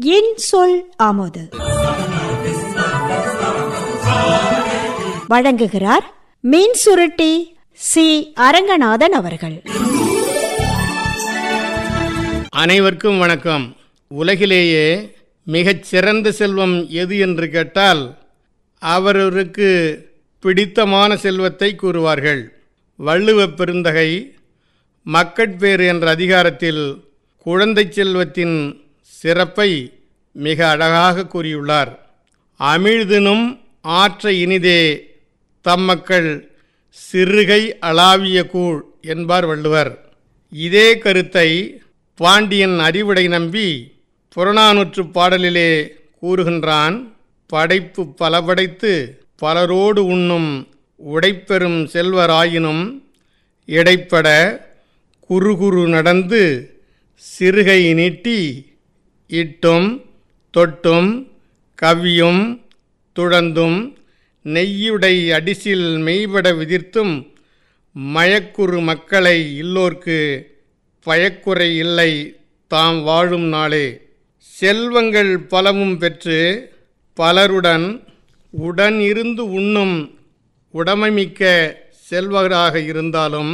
இன்சொல் அமுது வழங்குகிறார் மீன்சுருட்டி சி அரங்கநாதன் அவர்கள். அனைவருக்கும் வணக்கம். உலகிலேயே மிகச் சிறந்த செல்வம் எது என்று கேட்டால் அவரவருக்கு பிடித்தமான செல்வத்தை கூறுவார்கள். வள்ளுவப் பெருந்தகை மக்கட்பேறு என்ற அதிகாரத்தில் குழந்தை செல்வத்தின் சிறப்பை மிக அழகாக கூறியுள்ளார். அமிழ்தினும் ஆற்ற இனிதே தம்மக்கள் சிறுகை அளாவிய கூழ் என்பார் வள்ளுவர். இதே கருத்தை பாண்டியன் அறிவுடை நம்பி புறநானூற்று பாடலிலே கூறுகின்றான். படைப்பு பல படைத்து பலரோடு உண்ணும் உடைப்பெறும் செல்வராயினும் இடைப்பட குறுகுறு நடந்து சிறுகை நீட்டி இட்டும் தொட்டும் கவ்வியும் துழந்தும் நெய்யுடை அடிசில் மெய்பட விதிர்த்தும் மயக்குறு மக்களை இல்லோர்க்கு பயக்குறை இல்லை தாம் வாழும் நாளே. செல்வங்கள் பலவும் பெற்று பலருடன் உடன் இருந்து உண்ணும் உடமைமிக்க செல்வராக இருந்தாலும்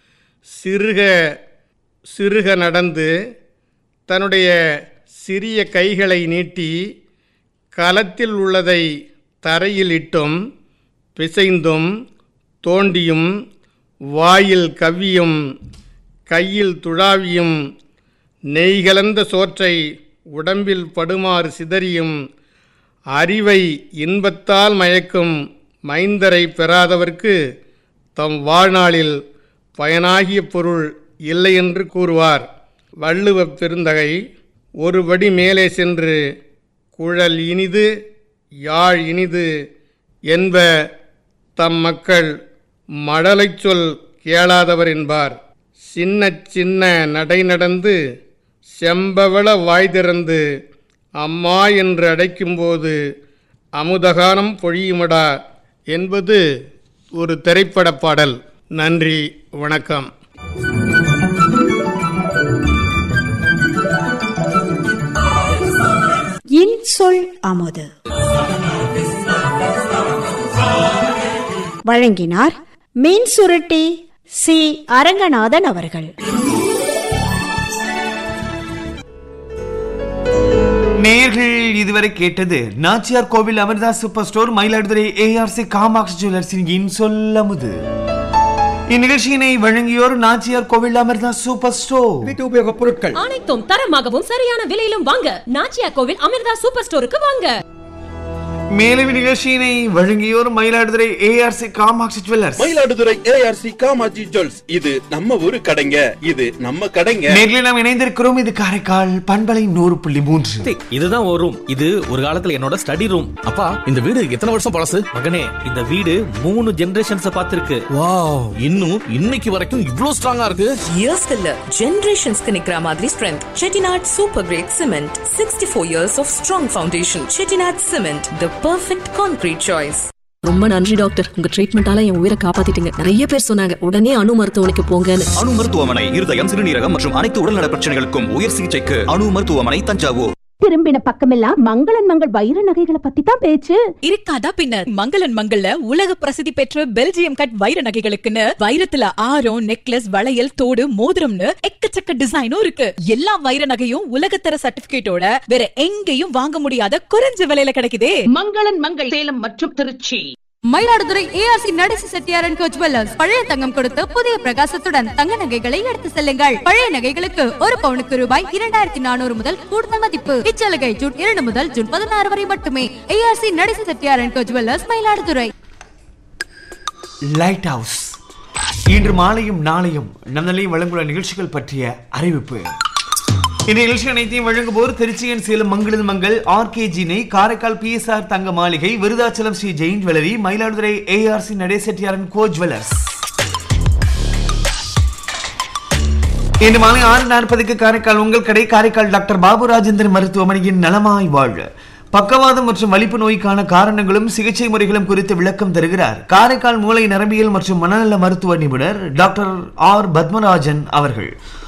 சிறுக நடந்து தன்னுடைய சிறிய கைகளை நீட்டி கலத்தில் உள்ளதை தரையில் இட்டும் பிசைந்தும் தோண்டியும் வாயில் கவ்வியும் கையில் துழாவியும் நெய் கலந்த சோற்றை உடம்பில் படுமாறு சிதறியும் அறிவை இன்பத்தால் மயக்கும் மைந்தரை பெறாதவர்க்கு தம் வாழ்நாளில் பயனாகிய பொருள் இல்லை என்று கூறுவார். வள்ளுவப் பெருந்தகை ஒருபடி மேலே சென்று குழல் இனிது யாழ் இனிது என்ப தம் மக்கள் மடலைச் சொல் கேளாதவர் என்பார். சின்ன சின்ன நடை நடந்து செம்பவள வாய் திறந்து அம்மா என்று அழைக்கும்போது அமுதகானம் பொழியுமடா என்பது ஒரு திரைப்பட பாடல். நன்றி, வணக்கம். இன்சொல் அமுது வழங்கினார் மீன்சுருட்டி சி அரங்கநாதன் அவர்கள். நேயர்கள் இதுவரை கேட்டது நாச்சியார் கோவில் Amrita super store, Mayiladuthurai ARC Kamakshi ஜுவல்லர்ஸின் இன்சொல் அமுது. இந்நிகழ்ச்சியினை வழங்கியோர் நாச்சியார் கோவில் அமிர்தா சூப்பர் ஸ்டோர். வீட்டு உபயோக பொருட்கள் அனைத்தும் தரமாகவும் சரியான விலையிலும் வாங்க நாச்சியார் கோவில் அமிர்தா சூப்பர் ஸ்டோருக்கு வாங்க. மேலும் நிகழ்ச்சியினை வழங்கியோர் Mayiladuthurai ARC Kamakshi jewellers. Mayiladuthurai ARC Kamakshi jewels, இது நம்ம ஊரு கடைங்க, இது நம்ம கடைங்க. நேரில் நாம் இணைந்திருக்கிறோம். இது காரைக்கால் பண்பலை 100.3. இதுதான் ஒரு ரூம். இது ஒரு காலத்துல என்னோட ஸ்டடி ரூம். அப்பா, இந்த வீடு எத்தனை வருஷம் பழசு? மகனே, இந்த வீடு 3 ஜெனரேஷன்ஸ் பார்த்திருக்கு. வாவ், இன்னும் இன்னைக்கு வரைக்கும் இவ்ளோ ஸ்ட்ராங்கா இருக்கு. இயர்ஸ் இல்ல, ஜெனரேஷன்ஸ்க்கு நிக்கிற மாதிரி strength. Chettinad super great cement, 64 years of strong foundation. Chettinad cement, the perfect concrete choice. ரொம்ப நன்றி டாக்டர், உங்க ட்ரீட்மெண்டால என் உயிரை காப்பாத்திட்டீங்க. நிறைய பேர் சொன்னாங்க உடனே அணு மருத்துவமனைக்கு போங்கன்னு. அணு மருத்துவமனை, இருதயம், சிறுநீரகம் மற்றும் அனைத்து உடல்நல பிரச்சனைகளுக்கும் உயர் சிகிச்சைக்கு அணு மருத்துவமனை, தஞ்சாவூர். திரும்பின பக்கமெல்லாம் மங்களன் மங்கள் வைர நகைகளை பத்தி தான் பேச்சு. இருக்காதா பின்னர். மங்களன் மங்கள்ல உலக பிரசித்தி பெற்ற பெல்ஜியம் கட் வைர நகைகளுக்குன்னு வைரத்துல ஆரம், நெக்லஸ், வளையல், தோடு, மோதிரம்னு எக்கச்சக்க டிசைனும் இருக்கு. எல்லா வைர நகையும் உலகத்தர சர்டிபிகேட்டோட வேற எங்கேயும் வாங்க முடியாத குறைஞ்ச விலையில கிடைக்குதே. மங்களன் மங்கள் சேலம் மற்றும் திருச்சி. மயிலாடுதுறை ஏஆர்சி நடேசி செட்டியாரன் கோ ஜுவல்லர்ஸ். பழைய தங்கம் கொடுத்து புதிய பிரகாசத்துடன் தங்க நகைகளை எடுத்து செல்லுங்கள். பழைய நகைகளுக்கு ஒரு பவுனுக்கு ரூபாய் 2400 முதல் கூடுதல் மதிப்பு. இச்சலுகை ஜூன் 2 முதல் ஜூன் 16 வரை மட்டுமே. ஏஆர்சி நடேசி செட்டியாரன் கோ ஜுவல்லர்ஸ், மயிலாடுதுறை. லைட் ஹவுஸ் இன்று மாலையும் நாளையும் நம்மளையும் வழங்குள்ள நிகழ்ச்சிகள் பற்றிய அறிவிப்பு. இந்த நிகழ்ச்சி அனைத்தையும் வழங்குவோர் திருச்சியின் சேலம் மங்களன் மங்கள், ஆர்கேஜி நெய், காரைக்கால் பிஎஸ்ஆர் தங்க மாளிகை, விருதாச்சலம் ஸ்ரீ ஜெயின் ஜுவல்லரி, மயிலாடுதுறை ஏஆர்சி நடேசெட்டியாரன் கோ ஜுவல்லர்ஸ். இன்று மாலை 6:40 காரைக்கால் உங்கள் கடை, காரைக்கால் டாக்டர் பாபு ராஜேந்திரன் மருத்துவமனையின் நலமாய் வாழ பக்கவாதம் மற்றும் வலிப்பு நோய்க்கான காரணங்களும் சிகிச்சை முறைகளும் குறித்து விளக்கம் தருகிறார் காரைக்கால் மூளை நரம்பியல் மற்றும் மனநல மருத்துவ நிபுணர் டாக்டர் ஆர் பத்மராஜன் அவர்கள்.